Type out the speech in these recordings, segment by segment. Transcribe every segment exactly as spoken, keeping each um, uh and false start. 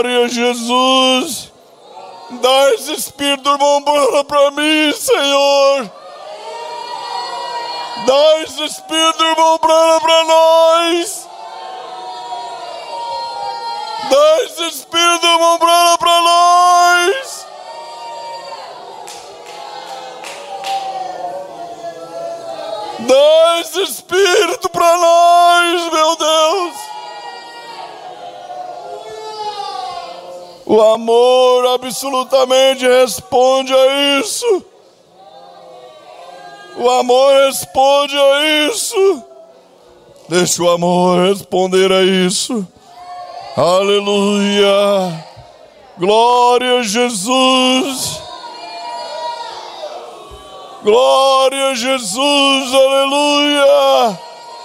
Glória a Jesus. Dá esse espírito, irmão Brana, para mim, Senhor. Dá esse espírito, irmão Brana, para nós. Dá esse espírito, irmão Brana, para nós. Dá esse espírito para nós, meu Deus. O amor absolutamente responde a isso. O amor responde a isso. Deixa o amor responder a isso. Aleluia. Glória a Jesus. Glória a Jesus. Aleluia.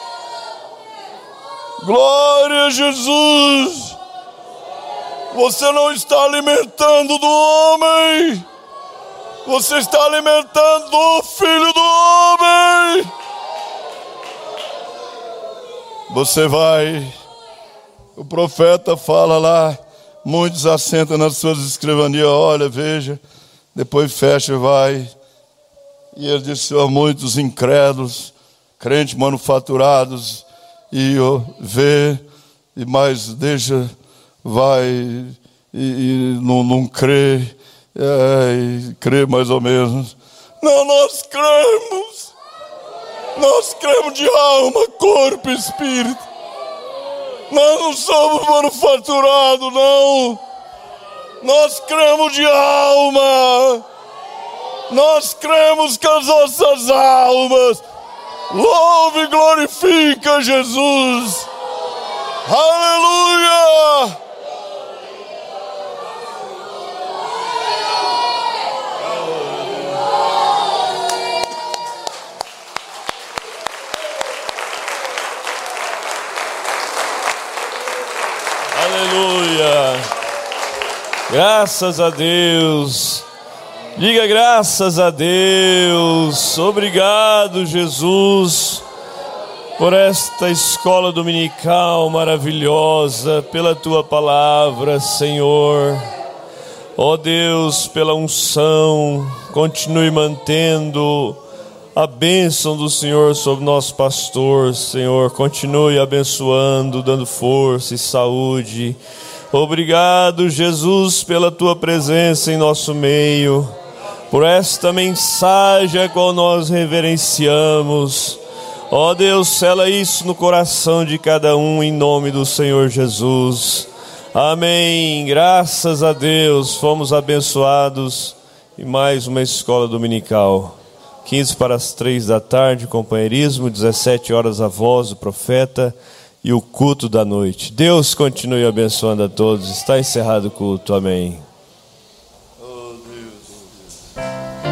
Glória a Jesus. Você não está alimentando do homem. Você está alimentando do Filho do homem. Você vai. O profeta fala lá. Muitos assentam nas suas escrivanias. Olha, veja. Depois fecha e vai. E ele disse: há muitos incrédulos, crentes manufaturados. E ó, vê. E mais deixa. Vai e, e não, não crê, é, e crê mais ou menos. Não, nós cremos. Nós cremos de alma, corpo e espírito. Nós não somos manufaturados, não. Nós cremos de alma. Nós cremos com as nossas almas. Louve e glorifica Jesus. Aleluia. Aleluia. Graças a Deus. Diga graças a Deus. Obrigado, Jesus, por esta escola dominical maravilhosa, pela tua palavra, Senhor. Ó Deus, pela unção, continue mantendo a bênção do Senhor sobre nosso pastor, Senhor. Continue abençoando, dando força e saúde. Obrigado, Jesus, pela tua presença em nosso meio, por esta mensagem a qual nós reverenciamos. Ó Deus, sela isso no coração de cada um em nome do Senhor Jesus. Amém. Graças a Deus, fomos abençoados em mais uma escola dominical. quinze para as três da tarde, companheirismo, dezessete horas a voz do profeta e o culto da noite. Deus continue abençoando a todos. Está encerrado o culto. Amém.